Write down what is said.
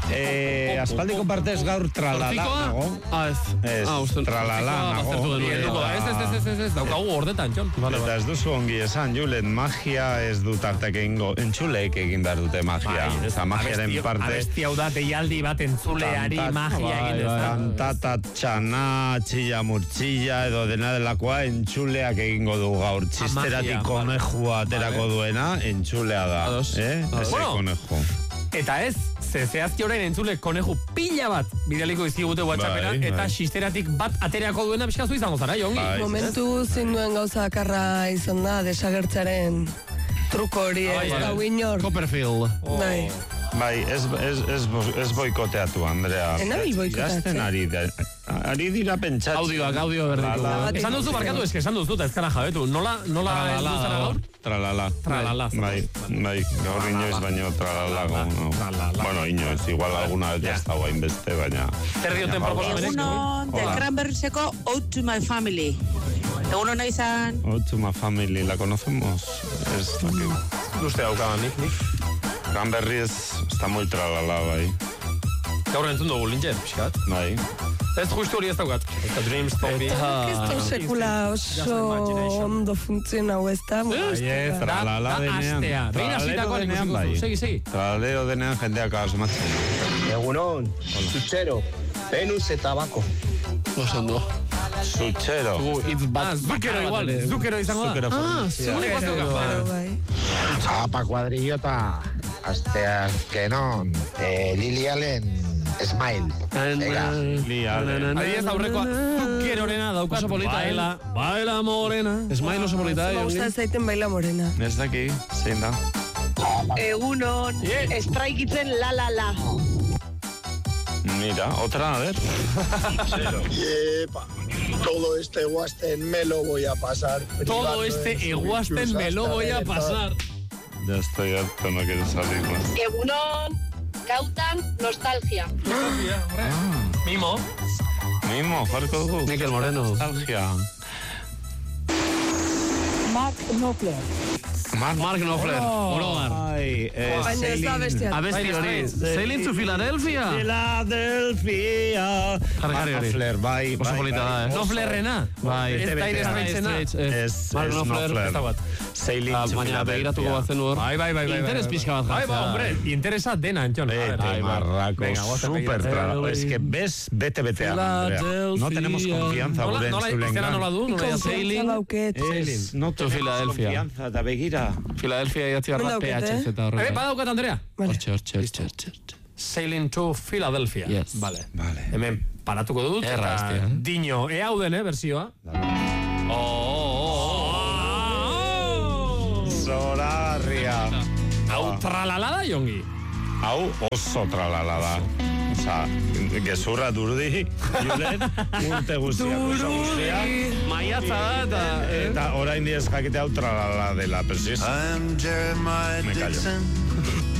Aspaldiko partez gaur tralala nago. Ez, tralala nago. Ez, daukagu ordetan, Jon. Eta ez duzu ongi esan, Julen, magia ez du tartek egingo, entxuleek egin behar dute magia. Eta magiaren parte... Abesti hau da, deialdi bat entzuleari magia egin ez da. Tantatat, txana, txilla, murtxilla, edo dena delakoa entxuleak egingo du gaur. Txisteratik konejua aterako duena, entxulea da. Eze koneju. Eta ez, zehazki orain entzule koneju pila bat bidaliko izkigute WhatsApperan, eta xisteratik bat atereako duena pixkazu izango zara, Jongi. Momentu zinduen gauza akarra izan da, desagertzaren truko hori, ez da inor. Copperfield. Bai, ez boikoteatu, Andrea. Enabil boikotatzen. Ari dira pentsatzen. Audio berditu. Esan duzu, barkatu, esan duzu, eta ez kara jabetu. Nola ez duzara gaur? Tralala. Bai, gaur inoiz baino tralala. Bueno, inoiz, igual alguna vez ez dago hainbeste, baina... Zer dioten proposamenek? Egunon, de Cranberrieseko Out to My Family. Egunon nahi zan. Out to My Family, ¿la conocemos? Uste daukaban, nik? Cranberries está muy tralala, bai. Gaur entzun dugu lintzen, pixkat. Bai. Ez justu hori ez daukat. Eta Dreams, Tobi. Esto sekula oso ondo funtzionau ez da. Tralala denean. Segi. Tralalero denean jendeak asmatzen. Egunon, Zutxero, Venus eta Bako. Osando. Zutxero. Zukero igual, Zukero izango da. Zukero. Txapa kuadrillota, asteazkenon, Lili Allen, Smile. Lili Allen. Adiez aurrekoa, Zukerorena dauka. Oso polita, baila morena. Smile oso polita. Gusta zaiten baila morena. Ez daki, zein da. Egunon, estraikitzen la. Mira, otra, a ver. Yepa, todo este eguasten me lo voy a pasar. Todo este eguasten me lo voy a pasar. Ya estoy harto, no quiero salir más. Egunon, gautan, nostalgia. Mimo, jarko dugu. Mikel Moreno. Nostalgia. Mark Knopfler. Mark Knopfler, Orogar. Baina ez da Abesti hori. Sailing to Philadelphia. Jarri hori. Knopfler, bai. Oso polita da, Knopflerrena. Bai. Ez da ireztraitzena. Ez Knopfler. Sailing to Philadelphia. Baina begiratuko batzen hor. Bai. Interes pixka bat jartzea. Bai, hombre, interesa dena, Antxon. Marrako, super trala. Es que ves, bete, Andrea. No tenemos confianza gure entzulengan. Nola du? Sailing. No tenemos confianza, da begira. Philadelphia idatzi barra PHZ horrela. Badaukat, Andrea. Hortxe. Sailing to Philadelphia. Yes. Vale. Hemen paratuko dut. Dino, eauden, versioa. Zoragarria. Hau tralalada, Jongi? Hau oso tralalada. Osa, gezurra durdi, Julen, urte guztia. Maiatza da, eta orain diez jakite hau tralala dela, persiz. Me callo.